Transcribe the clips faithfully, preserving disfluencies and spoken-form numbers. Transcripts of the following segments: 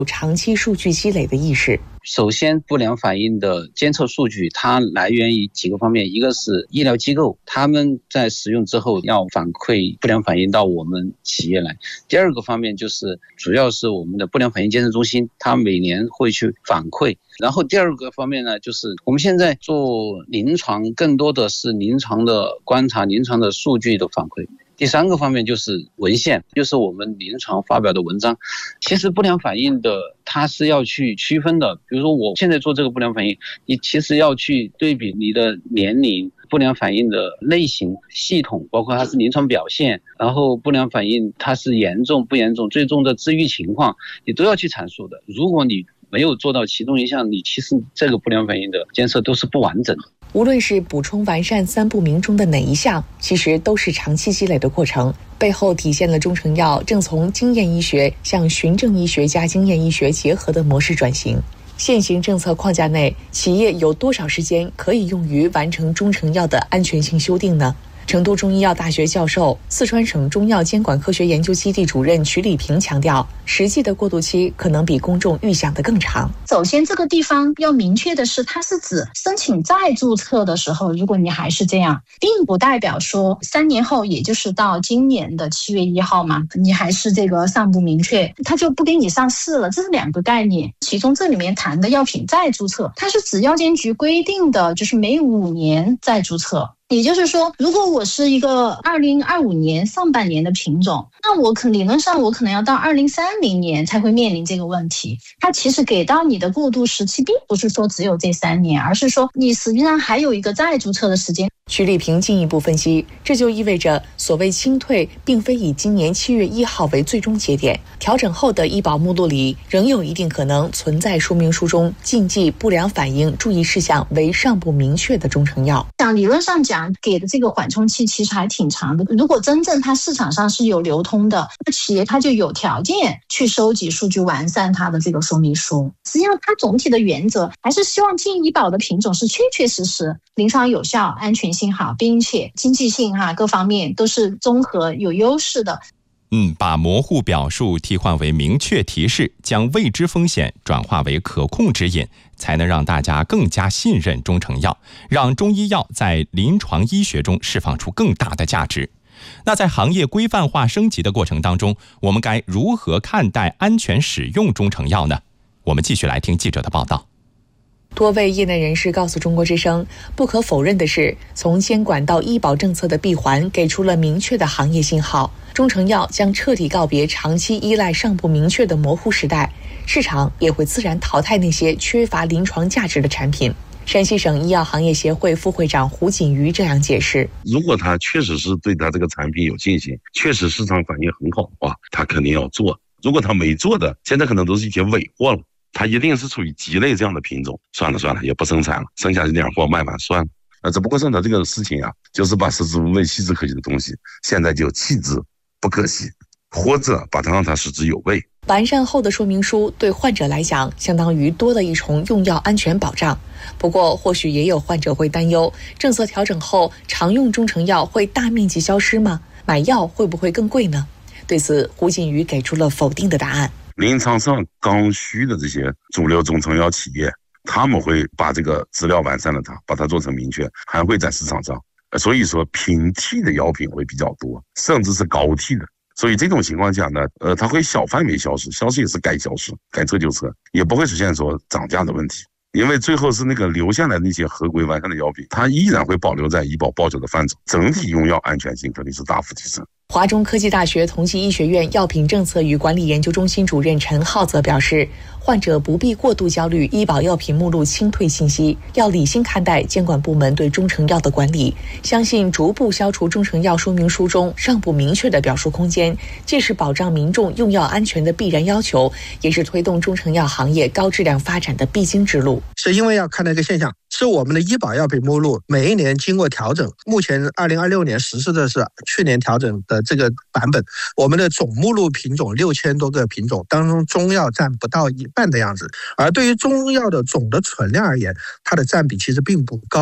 有长期数据积累的意识。 首先，不良反应的监测数据它来源于几个方面，一个是医疗机构，他们在使用之后要反馈不良反应到我们企业来。第二个方面就是主要是我们的不良反应监测中心，它每年会去反馈。然后第二个方面呢，就是我们现在做临床更多的是临床的观察、临床的数据的反馈。第三个方面就是文献，就是我们临床发表的文章。其实不良反应的它是要去区分的，比如说我现在做这个不良反应，你其实要去对比你的年龄、不良反应的类型、系统，包括它是临床表现，然后不良反应它是严重不严重、最终的治愈情况，你都要去阐述的。如果你没有做到其中一项，你其实这个不良反应的监测都是不完整的。 无论是补充完善三不明中的哪一项，其实都是长期积累的过程，背后体现了中成药正从经验医学向循证医学加经验医学结合的模式转型。现行政策框架内，企业有多少时间可以用于完成中成药的安全性修订呢？成都中医药大学教授、四川省中药监管科学研究基地主任曲礼平强调，实际的过渡期可能比公众预想的更长。 首先，这个地方要明确的是，它是指申请再注册的时候，如果你还是这样，并不代表说三年后，也就是到今年的七月一号嘛，你还是这个尚不明确，它就不给你上市了，这是两个概念。其中这里面谈的药品再注册，它是指药监局规定的，就是每五年再注册。也就是说，如果我是一个二零二五年上半年的品种，那我可理论上我可能要到二零三零年才会面临这个问题。它其实给到你的过渡时期并不是说只有这三年，而是说你实际上还有一个再注册的时间。 曲礼平进一步分析，这就意味着所谓清退并非以今年七月一号为最终节点，调整后的医保目录里仍有一定可能存在说明书中禁忌不良反应注意事项为尚不明确的中成药。 像理论上讲，给的这个缓冲期其实还挺长的。如果真正它市场上是有流通的，那企业它就有条件去收集数据，完善它的这个说明书。实际上它总体的原则还是希望进医保的品种是确确实实临床有效、安全性好，并且经济性哈各方面都是综合有优势的。 嗯，把模糊表述替换为明确提示，将未知风险转化为可控指引，才能让大家更加信任中成药，让中医药在临床医学中释放出更大的价值。那在行业规范化升级的过程当中，我们该如何看待安全使用中成药呢？我们继续来听记者的报道。 多位业内人士告诉中国之声，不可否认的是，从监管到医保政策的闭环给出了明确的行业信号，中成药将彻底告别长期依赖尚不明确的模糊时代，市场也会自然淘汰那些缺乏临床价值的产品。山西省医药行业协会副会长胡锦瑜这样解释： 如果他确实是对他这个产品有信心，确实市场反应很好的话，他肯定要做。如果他没做的，现在可能都是一些尾货了，它一定是处于鸡肋这样的品种，算了算了，也不生产了，剩下这点货卖完算了。呃，只不过现在这个事情啊，就是把食之无味弃之可惜的东西，现在就弃之不可惜，或者把它让它食之有味。 完善后的说明书对患者来讲，相当于多了一重用药安全保障。不过，或许也有患者会担忧，政策调整后，常用中成药会大面积消失吗？买药会不会更贵呢？对此，胡锦瑜给出了否定的答案。 临床上刚需的这些主流中成药企业，他们会把这个资料完善了它，把它做成明确，还会在市场上。所以说平替的药品会比较多，甚至是高替的。所以这种情况下呢，呃，它会小范围消失，消失也是该消失，该撤就撤，也不会出现说涨价的问题。因为最后是那个留下来的那些合规完善的药品，它依然会保留在医保报销的范畴，整体用药安全性肯定是大幅提升。 华中科技大学同济医学院药品政策与管理研究中心主任陈浩则表示，患者不必过度焦虑医保药品目录清退信息，要理性看待监管部门对中成药的管理，相信逐步消除中成药说明书中尚不明确的表述空间，既是保障民众用药安全的必然要求，也是推动中成药行业高质量发展的必经之路。 是因为要看到一个现象，是我们的医保药品目录每一年经过调整，目前二零二六年实施的是去年调整的这个版本，我们的总目录品种六千多个品种当中，中药占不到一半的样子，而对于中药的总的存量而言，它的占比其实并不高。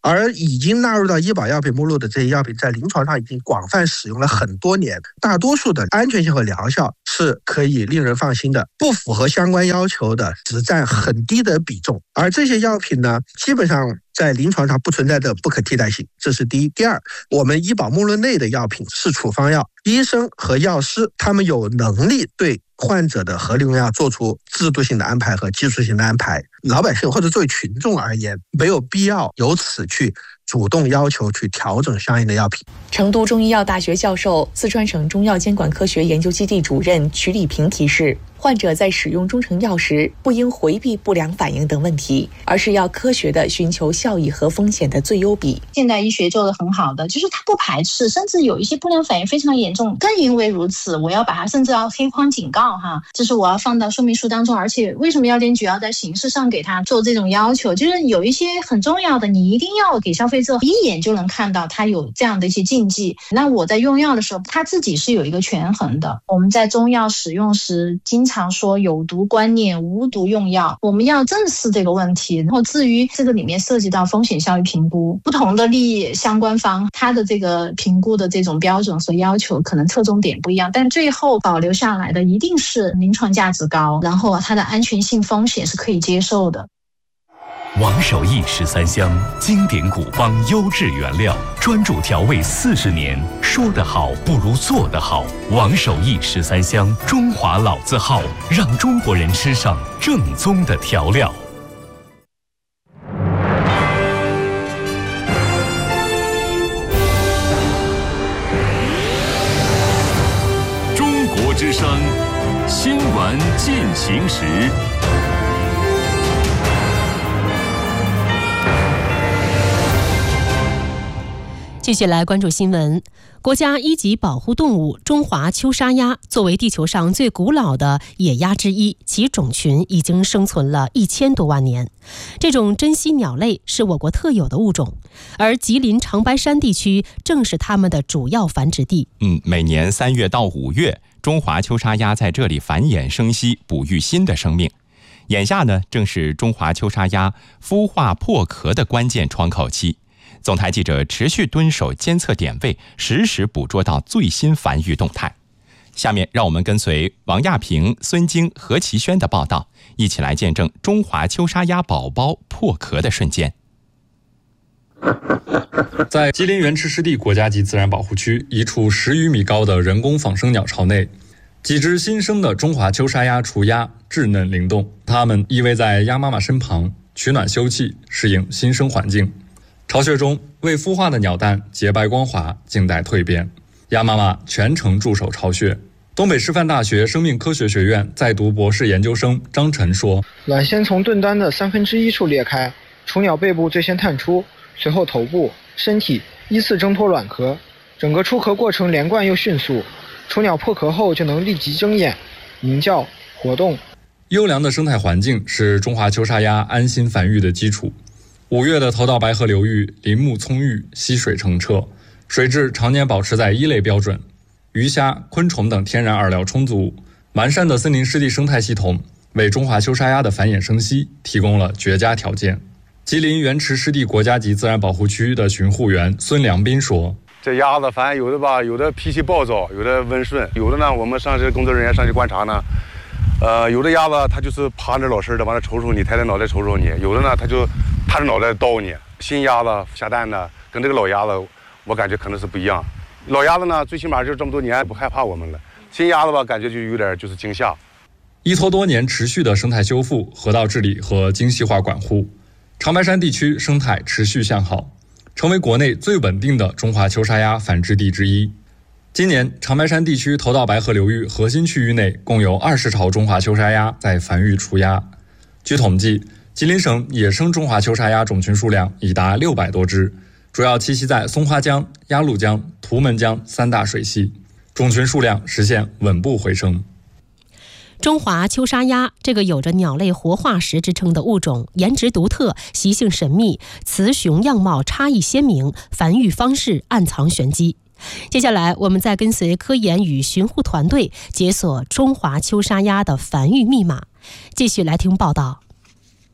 而已经纳入到医保药品目录的这些药品，在临床上已经广泛使用了很多年，大多数的安全性和疗效是可以令人放心的，不符合相关要求的只占很低的比重。而这些药品呢，基本上在临床上不存在的不可替代性，这是第一。第二，我们医保目录内的药品是处方药，医生和药师他们有能力对患者的合理用药做出制度性的安排和技术性的安排，老百姓或者作为群众而言，没有必要由此去主动要求去调整相应的药品。 成都中医药大学教授、四川省中药监管科学研究基地主任曲礼平提示，患者在使用中成药时，不应回避不良反应等问题，而是要科学地寻求效益和风险的最优比。 现代医学做得很好的，就是它不排斥，甚至有一些不良反应非常严重，更因为如此，我要把它甚至要黑框警告哈，这是我要放到说明书当中。而且为什么药监局要在形式上给他做这种要求，就是有一些很重要的，你一定要给消费者一眼就能看到它有这样的一些禁忌。那我在用药的时候，它自己是有一个权衡的。我们在中药使用时经常说有毒观念、无毒用药，我们要正视这个问题。然后至于这个里面涉及到风险效益评估，不同的利益相关方它的这个评估的这种标准和要求可能侧重点不一样，但最后保留下来的一定是临床价值高，然后它的安全性风险是可以接受的。 王守义十三香，经典古方优质原料，专注调味四十年，说得好不如做得好。王守义十三香，中华老字号，让中国人吃上正宗的调料。 中国之声，新闻进行时。 继续来关注新闻。国家一级保护动物中华秋沙鸭作为地球上最古老的野鸭之一，其种群已经生存了一千多万年。这种珍稀鸟类是我国特有的物种，而吉林长白山地区正是它们的主要繁殖地。 嗯，每年三月到五月，中华秋沙鸭在这里繁衍生息，哺育新的生命。眼下呢，正是中华秋沙鸭孵化破壳的关键窗口期。总台记者持续蹲守监测点位，实时捕捉到最新繁育动态。下面让我们跟随王亚平、孙晶、何其轩的报道，一起来见证中华秋沙鸭宝宝破壳的瞬间。 在吉林原池湿地国家级自然保护区一处十余米高的人工仿生鸟巢内，几只新生的中华秋沙鸭雏鸭稚嫩灵动，它们依偎在鸭妈妈身旁，取暖休憩，适应新生环境。巢穴中未孵化的鸟蛋洁白光滑，静待蜕变。鸭妈妈全程驻守巢穴。东北师范大学生命科学学院在读博士研究生张晨说， 卵先从盾端的三分之一处裂开，雏鸟背部最先探出，随后头部、身体依次挣脱卵壳，整个出壳过程连贯又迅速。雏鸟破壳后就能立即睁眼、鸣叫、活动。 优良的生态环境是中华秋沙鸭安心繁育的基础。五月的头道白河流域林木葱郁，溪水澄澈，水质常年保持在一类标准，鱼虾、昆虫等天然饵料充足，完善的森林湿地生态系统为中华秋沙鸭的繁衍生息提供了绝佳条件。吉林原池湿地国家级自然保护区的巡护员孙良斌说， 这鸭子反正有的吧，有的脾气暴躁，有的温顺，有的呢我们上去工作人员上去观察呢，呃，有的鸭子它就是趴着老实的往那瞅瞅你，抬着脑袋瞅瞅你，有的呢它就踏着脑袋叨你。新鸭子下蛋呢跟这个老鸭子我感觉可能是不一样，老鸭子呢最起码就这么多年不害怕我们了，新鸭子吧感觉就有点就是惊吓。 依托多年持续的生态修复、河道治理和精细化管护，长白山地区生态持续向好，成为国内最稳定的中华秋沙鸭繁殖地之一。今年长白山地区头道白河流域核心区域内共有二十巢中华秋沙鸭在繁育雏鸭。据统计，吉林省野生中华秋沙鸭种群数量已达六百多只，主要栖息在松花江、鸭绿江、图们江三大水系，种群数量实现稳步回升。 中华秋沙鸭这个有着鸟类活化石之称的物种，颜值独特，习性神秘，雌雄样貌差异鲜明，繁育方式暗藏玄机。接下来我们再跟随科研与巡护团队解锁中华秋沙鸭的繁育密码，继续来听报道。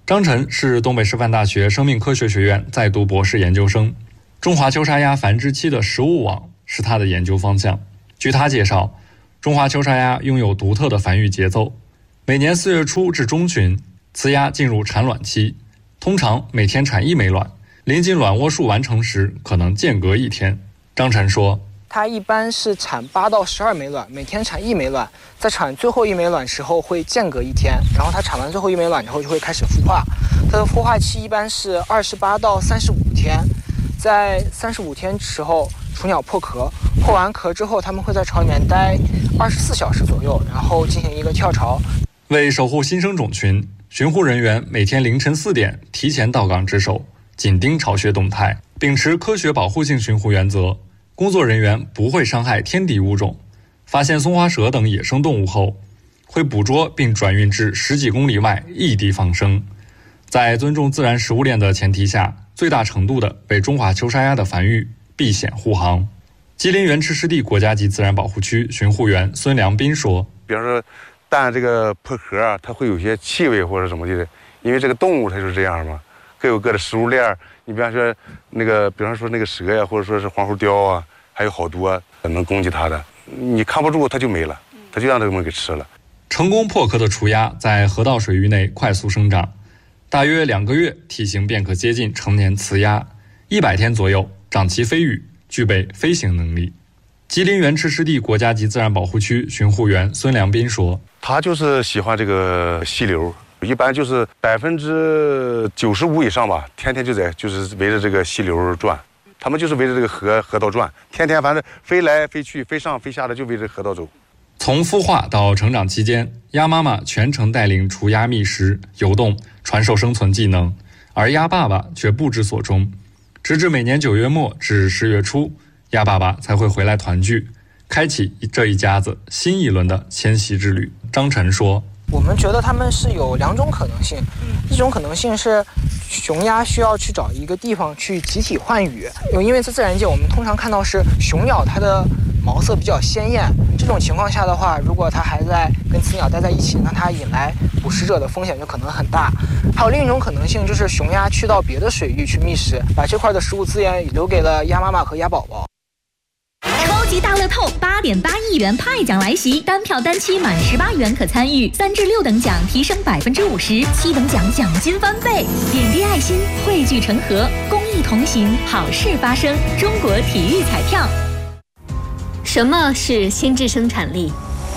张晨是东北师范大学生命科学学院在读博士研究生，中华秋沙鸭繁殖期的食物网是他的研究方向。据他介绍，中华秋沙鸭拥有独特的繁育节奏，每年四月初至中旬，雌鸭进入产卵期，通常每天产一枚卵，临近卵窝数完成时可能间隔一天。张晨说， 它一般是产八到十二枚卵，每天产一枚卵，在产最后一枚卵时候会间隔一天，然后它产完最后一枚卵之后就会开始孵化。它的孵化期一般是二十八到三十五天，在三十五天时候，雏鸟破壳，破完壳之后，它们会在巢里面待二十四小时左右，然后进行一个跳巢。 为守护新生种群，巡护人员每天凌晨四点提前到岗值守，紧盯巢穴动态，秉持科学保护性巡护原则。工作人员不会伤害天敌物种，发现松花蛇等野生动物后，会捕捉并转运至十几公里外异地放生。在尊重自然食物链的前提下，最大程度地为中华秋沙鸭的繁育避险护航。吉林原池湿地国家级自然保护区巡护员孙良斌说， 比方说蛋这个破壳啊，它会有些气味或者什么的，因为这个动物它就是这样嘛，各有各的食物链。你比方说那个，比方说那个蛇呀，或者说是黄喉貂啊，还有好多、啊、能攻击它的，你看不住它就没了，它就让它们给吃了。 成功破壳的雏鸭在河道水域内快速生长，大约两个月体型便可接近成年雌鸭，一百天左右长齐飞羽，具备飞行能力。吉林原池湿地国家级自然保护区巡护员孙良斌说， 他就是喜欢这个溪流，一般就是百分之九十五以上吧，天天就在就是围着这个溪流转，他们就是围着这个河河道转，天天反正飞来飞去，飞上飞下的就围着河道走。 从孵化到成长期间，鸭妈妈全程带领雏鸭觅食、游动，传授生存技能，而鸭爸爸却不知所终，直至每年九月末至十月初，鸭爸爸才会回来团聚，开启这一家子新一轮的迁徙之旅。张晨说， 我们觉得它们是有两种可能性，一种可能性是雄鸭需要去找一个地方去集体换羽，因为在自然界我们通常看到是雄鸟它的毛色比较鲜艳，这种情况下的话，如果它还在跟雌鸟待在一起，那它引来捕食者的风险就可能很大。还有另一种可能性就是雄鸭去到别的水域去觅食，把这块的食物资源留给了鸭妈妈和鸭宝宝。 超级大乐透八点八亿元派奖来袭，单票单期满十八元可参与，三至六等奖提升百分之五十，七等奖奖金翻倍。点滴爱心，汇聚成河，公益同行，好事发生。中国体育彩票。 什么是心智生产力？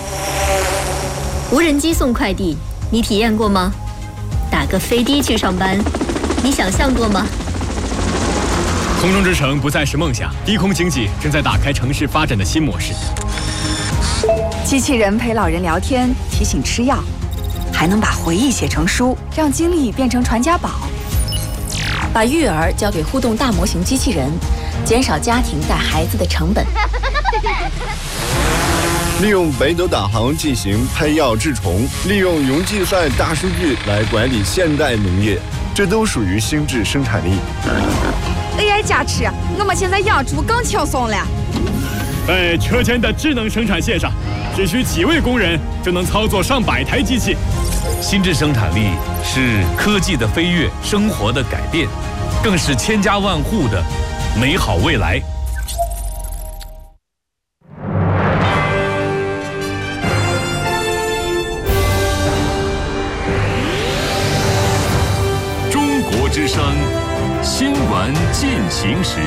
无人机送快递，你体验过吗？打个飞的去上班，你想象过吗？ 空中之城不再是梦想，低空经济正在打开城市发展的新模式。 机器人陪老人聊天，提醒吃药，还能把回忆写成书，让经历变成传家宝。把育儿交给互动大模型机器人，减少家庭带孩子的成本。 利用北斗导航进行配药治虫，利用云计算大数据来管理现代农业，这都属于心智生产力。 A I 加持，我们现在养猪更轻松了。 在车间的智能生产线上，只需几位工人就能操作上百台机器。 心智生产力是科技的飞跃，生活的改变，更是千家万户的美好未来。 中国之声新闻进行时。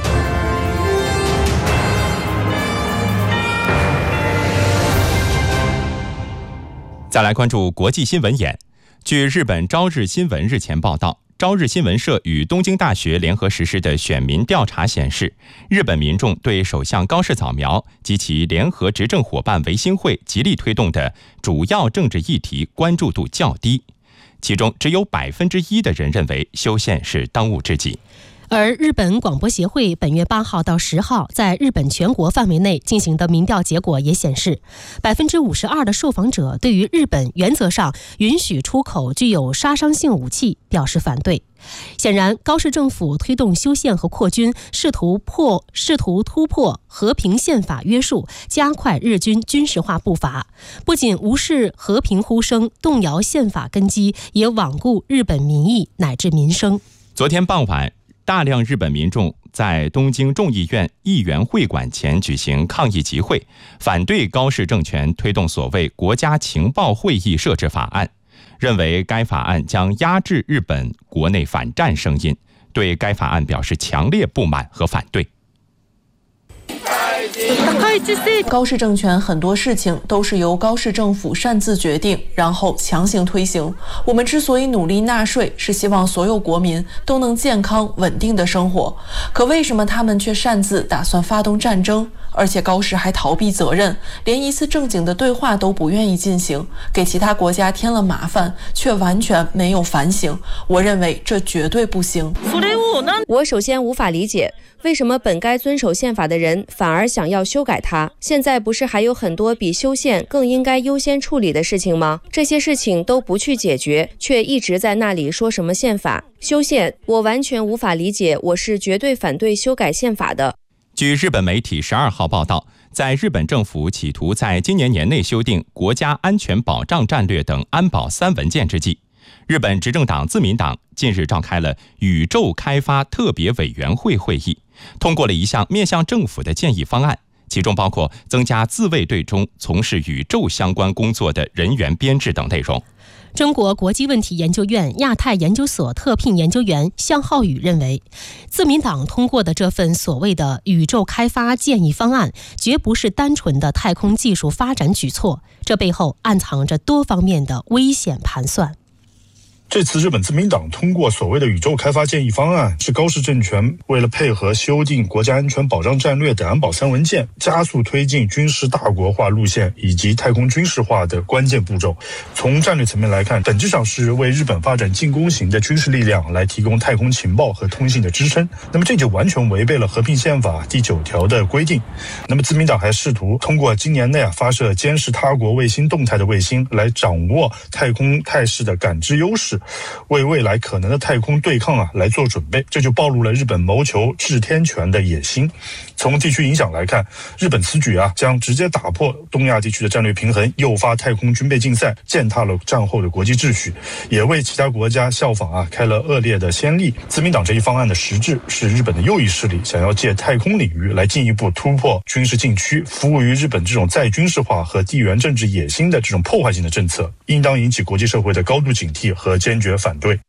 再来关注国际新闻眼。据日本朝日新闻日前报道，朝日新闻社与东京大学联合实施的选民调查显示，日本民众对首相高市早苗及其联合执政伙伴维新会极力推动的主要政治议题关注度较低，其中只有百分之一的人认为修宪是当务之急。 而日本广播协会本月八号到十号在日本全国范围内进行的民调结果也显示，百分之五十二的受访者对于日本原则上允许出口具有杀伤性武器表示反对。显然，高市政府推动修宪和扩军，试图破试图突破和平宪法约束，加快日军军事化步伐，不仅无视和平呼声，动摇宪法根基，也罔顾日本民意乃至民生。 昨天傍晚，大量日本民众在东京众议院议员会馆前举行抗议集会，反对高市政权推动所谓国家情报会议设置法案，认为该法案将压制日本国内反战声音，对该法案表示强烈不满和反对。 高市政权很多事情都是由高市政府擅自决定，然后强行推行。我们之所以努力纳税，是希望所有国民都能健康稳定的生活。可为什么他们却擅自打算发动战争？而且高市还逃避责任，连一次正经的对话都不愿意进行，给其他国家添了麻烦，却完全没有反省。我认为这绝对不行。 我首先无法理解，为什么本该遵守宪法的人反而想要修改它？现在不是还有很多比修宪更应该优先处理的事情吗？这些事情都不去解决，却一直在那里说什么宪法、修宪，我完全无法理解。我是绝对反对修改宪法的。 据日本媒体十二号报道，在日本政府企图在今年年内修订国家安全保障战略等安保三文件之际，日本执政党自民党近日召开了宇宙开发特别委员会会议，通过了一项面向政府的建议方案，其中包括增加自卫队中从事宇宙相关工作的人员编制等内容。 中国国际问题研究院亚太研究所特聘研究员向浩宇认为，自民党通过的这份所谓的宇宙开发建议方案，绝不是单纯的太空技术发展举措，这背后暗藏着多方面的危险盘算。 这次日本自民党通过所谓的宇宙开发建议方案，是高市政权为了配合修订国家安全保障战略等安保三文件，加速推进军事大国化路线以及太空军事化的关键步骤。从战略层面来看，本质上是为日本发展进攻型的军事力量来提供太空情报和通信的支撑。那么这就完全违背了和平宪法第九条的规定。那么自民党还试图通过今年内啊发射监视他国卫星动态的卫星，来掌握太空态势的感知优势，为未来可能的太空对抗啊来做准备，这就暴露了日本谋求制天权的野心。从地区影响来看，日本此举啊将直接打破东亚地区的战略平衡，诱发太空军备竞赛，践踏了战后的国际秩序，也为其他国家效仿啊开了恶劣的先例。自民党这一方案的实质是日本的右翼势力想要借太空领域来进一步突破军事禁区，服务于日本这种再军事化和地缘政治野心的这种破坏性的政策，应当引起国际社会的高度警惕和坚决反对。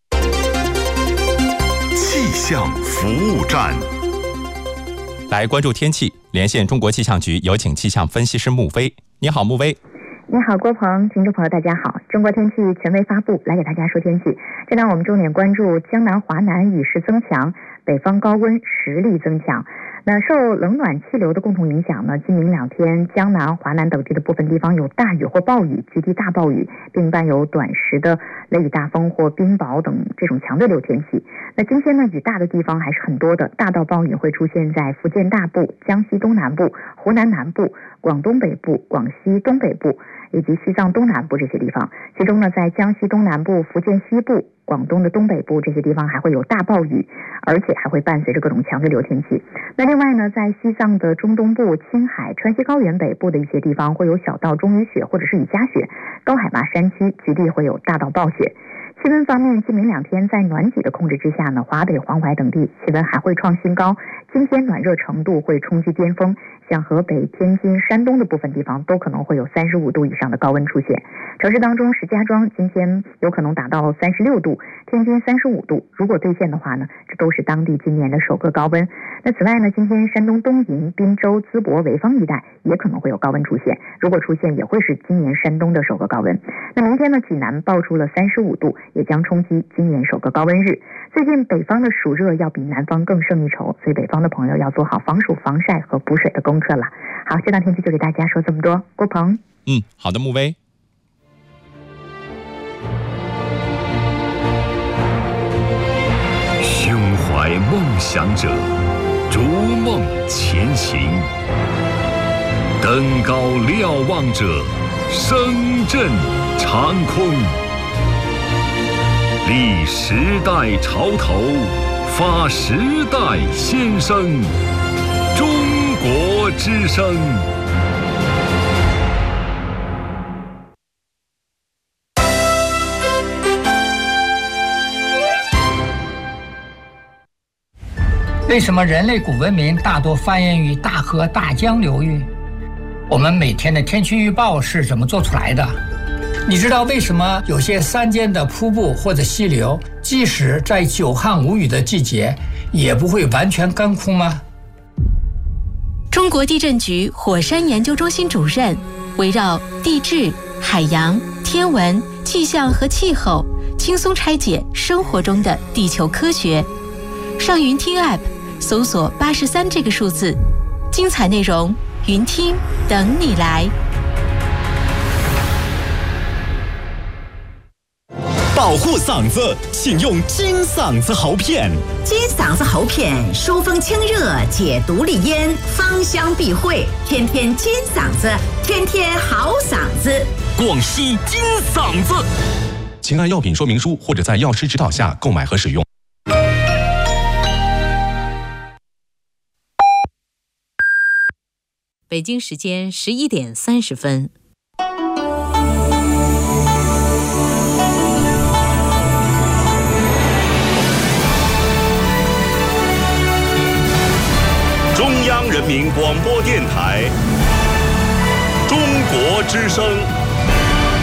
气象服务站， 来关注天气，连线中国气象局，有请气象分析师穆飞。你好，穆飞。 你好，郭鹏，听众朋友大家好。中国天气权威发布，来给大家说天气。这段我们重点关注江南华南雨势增强，北方高温实力增强。那受冷暖气流的共同影响呢，今明两天江南、华南等地的部分地方有大雨或暴雨，局地大暴雨，并伴有短时的雷雨大风或冰雹等这种强对流天气。那今天呢，雨大的地方还是很多的，大到暴雨会出现在福建大部、江西东南部、湖南南部、广东北部、广西东北部以及西藏东南部这些地方。其中呢，在江西东南部、福建西部、广东的东北部这些地方还会有大暴雨，而且还会伴随着各种强对流天气。那另外呢，在西藏的中东部、青海、川西高原北部的一些地方会有小到中雨雪或者是雨夹雪，高海拔山区局地会有大到暴雪。气温方面，今明两天在暖几的控制之下呢，华北、黄淮等地气温还会创新高，今天暖热程度会冲击巅峰，像河北、天津、山东的部分地方都可能会有三十五度以上的高温出现。城市当中，石家庄今天有可能达到三十六度，天津三十五度。如果兑现的话呢，这都是当地今年的首个高温。那此外呢，今天山东东营、滨州、淄博、潍坊一带也可能会有高温出现，如果出现也会是今年山东的首个高温。那明天呢，济南报出了三十五度，也将冲击今年首个高温日。最近北方的暑热要比南方更胜一筹，所以北方的朋友要做好防暑、防晒和补水的功课了。好，这档天气就给大家说这么多。郭鹏， 嗯，好的，穆威。 胸怀梦想者，逐梦前行。登高瞭望者，声震长空。立时代潮头，发时代先声。中国之声。 为什么人类古文明大多繁衍于大河大江流域？我们每天的天气预报是怎么做出来的？你知道为什么有些山间的瀑布或者溪流，即使在久旱无雨的季节，也不会完全干枯吗？ 中国地震局火山研究中心主任围绕地质、海洋、天文、气象和气候，轻松拆解生活中的地球科学。上云听 App 搜索八十三这个数字，精彩内容云听等你来。 保护嗓子，请用金嗓子喉片。 金嗓子喉片疏风清热，解毒利咽，芳香避秽，天天金嗓子，天天好嗓子。 广西金嗓子，请按药品说明书或者在药师指导下购买和使用。 北京时间十一点三十分。 中央人民广播电台，中国之声。